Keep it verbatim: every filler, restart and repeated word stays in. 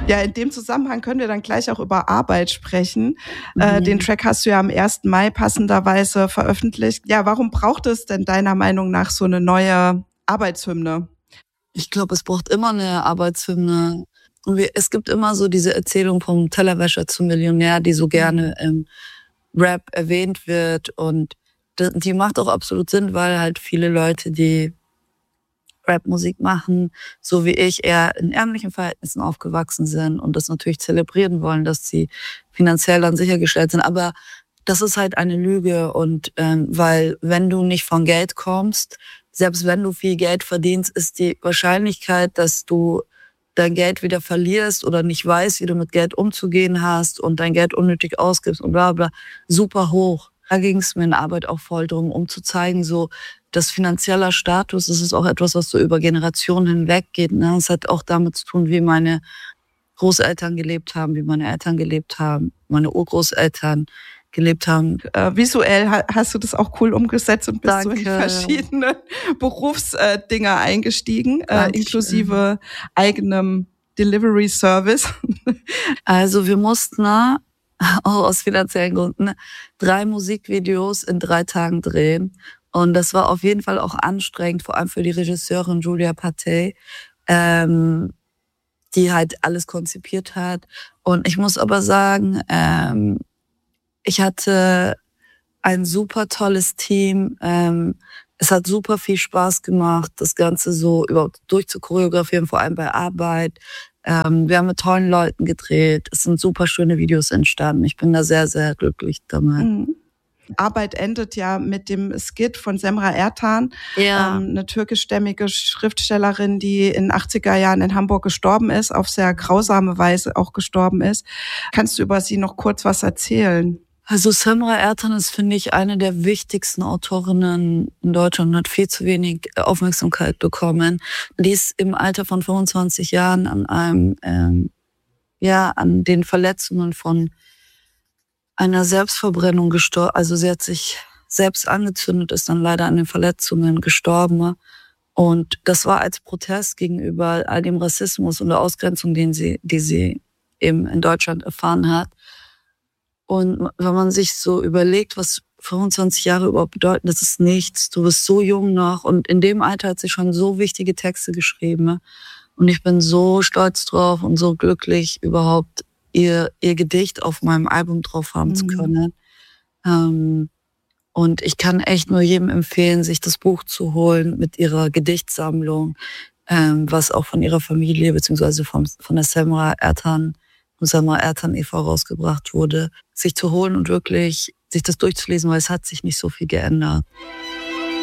Ja, in dem Zusammenhang können wir dann gleich auch über Arbeit sprechen. Mhm. Äh, den Track hast du ja am ersten Mai passenderweise veröffentlicht. Ja, warum braucht es denn deiner Meinung nach so eine neue Arbeitshymne? Ich glaube, es braucht immer eine Arbeitshymne. Und wir, es gibt immer so diese Erzählung vom Tellerwäscher zum Millionär, die so gerne im Rap erwähnt wird. Und die macht auch absolut Sinn, weil halt viele Leute, die Rapmusik machen, so wie ich, eher in ärmlichen Verhältnissen aufgewachsen sind und das natürlich zelebrieren wollen, dass sie finanziell dann sichergestellt sind. Aber das ist halt eine Lüge. Und ähm, weil wenn du nicht von Geld kommst, selbst wenn du viel Geld verdienst, ist die Wahrscheinlichkeit, dass du dein Geld wieder verlierst oder nicht weißt, wie du mit Geld umzugehen hast und dein Geld unnötig ausgibst und bla bla, super hoch. Da ging es mir in Arbeit auch voll drum, um zu zeigen, so, das finanzieller Status, das ist auch etwas, was so über Generationen hinweg geht. Ne? Es hat auch damit zu tun, wie meine Großeltern gelebt haben, wie meine Eltern gelebt haben, meine Urgroßeltern gelebt haben. Äh, visuell ha- hast du das auch cool umgesetzt und bist Danke. so in verschiedene Berufsdinger eingestiegen, äh, inklusive eigenem Delivery Service. Also wir mussten auch aus finanziellen Gründen drei Musikvideos in drei Tagen drehen. Und das war auf jeden Fall auch anstrengend, vor allem für die Regisseurin Julia Patey, ähm, die halt alles konzipiert hat. Und ich muss aber sagen, ähm, ich hatte ein super tolles Team. Ähm, es hat super viel Spaß gemacht, das Ganze so überhaupt durchzuchoreografieren, vor allem bei Arbeit. Ähm, wir haben mit tollen Leuten gedreht. Es sind super schöne Videos entstanden. Ich bin da sehr, sehr glücklich damit. Mhm. Arbeit endet ja mit dem Skit von Semra Ertan, ja. ähm, eine türkischstämmige Schriftstellerin, die in den achtziger Jahren in Hamburg gestorben ist, auf sehr grausame Weise auch gestorben ist. Kannst du über sie noch kurz was erzählen? Also Semra Ertan ist, finde ich, eine der wichtigsten Autorinnen in Deutschland und hat viel zu wenig Aufmerksamkeit bekommen. Die ist im Alter von fünfundzwanzig Jahren an einem, ähm, ja, an den Verletzungen von einer Selbstverbrennung gestorben. Also sie hat sich selbst angezündet, ist dann leider an den Verletzungen gestorben. Und das war als Protest gegenüber all dem Rassismus und der Ausgrenzung, den sie, die sie eben in Deutschland erfahren hat. Und wenn man sich so überlegt, was fünfundzwanzig Jahre überhaupt bedeuten, das ist nichts. Du bist so jung noch und in dem Alter hat sie schon so wichtige Texte geschrieben. Und ich bin so stolz drauf und so glücklich, überhaupt ihr ihr Gedicht auf meinem Album drauf haben mhm. zu können. Ähm, und ich kann echt nur jedem empfehlen, sich das Buch zu holen mit ihrer Gedichtsammlung, ähm, was auch von ihrer Familie beziehungsweise von, von der Semra Ertan und Semra Ertan e V rausgebracht wurde, sich zu holen und wirklich sich das durchzulesen, weil es hat sich nicht so viel geändert.